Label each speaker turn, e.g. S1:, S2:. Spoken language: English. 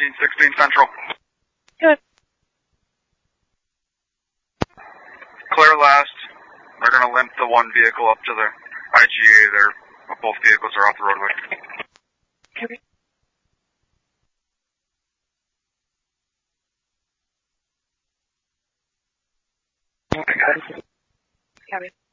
S1: 1716 Central.
S2: Good.
S1: Clear last. They're going to limp the one vehicle up to the IGA there. Both vehicles are off the roadway.
S2: Okay. Copy.